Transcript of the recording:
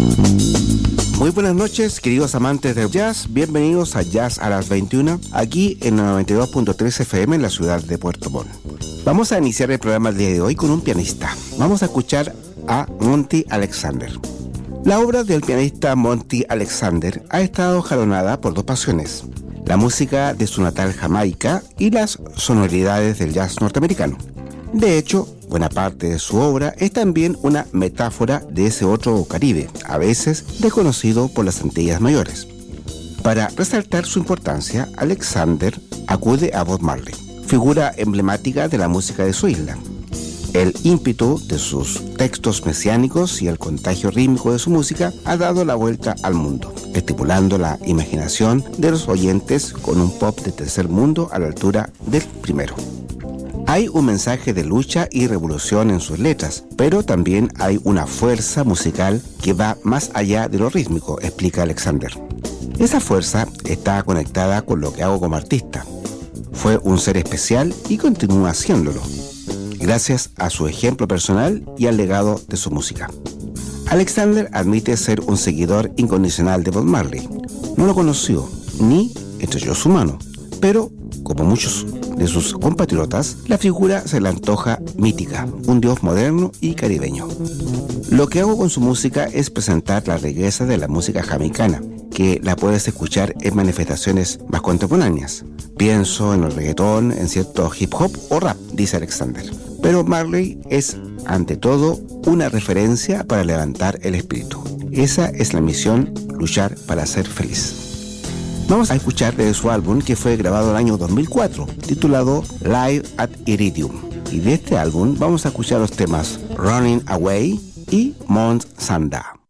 Muy buenas noches, queridos amantes del jazz. Bienvenidos a Jazz a las 21, aquí en 92.3 FM en la ciudad de Puerto Montt. Vamos a iniciar el programa el día de hoy con un pianista. Vamos a escuchar a Monty Alexander. La obra del pianista Monty Alexander ha estado jalonada por dos pasiones: la música de su natal Jamaica y las sonoridades del jazz norteamericano. De hecho, buena parte de su obra es también una metáfora de ese otro Caribe, a veces desconocido por las Antillas Mayores. Para resaltar su importancia, Alexander acude a Bob Marley, figura emblemática de la música de su isla. El ímpetu de sus textos mesiánicos y el contagio rítmico de su música ha dado la vuelta al mundo, estimulando la imaginación de los oyentes con un pop de tercer mundo a la altura del primero. Hay un mensaje de lucha y revolución en sus letras, pero también hay una fuerza musical que va más allá de lo rítmico, explica Alexander. Esa fuerza está conectada con lo que hago como artista. Fue un ser especial y continúa haciéndolo, gracias a su ejemplo personal y al legado de su música. Alexander admite ser un seguidor incondicional de Bob Marley. No lo conoció, ni estrechó su mano, pero, como muchos de sus compatriotas, la figura se le antoja mítica, un dios moderno y caribeño. Lo que hago con su música es presentar la riqueza de la música jamaicana, que la puedes escuchar en manifestaciones más contemporáneas. Pienso en el reggaetón, en cierto hip hop o rap, dice Alexander. Pero Marley es, ante todo, una referencia para levantar el espíritu. Esa es la misión, luchar para ser feliz. Vamos a escuchar de su álbum que fue grabado en el año 2004, titulado Live at Iridium. Y de este álbum vamos a escuchar los temas Running Away y Mount Sanda.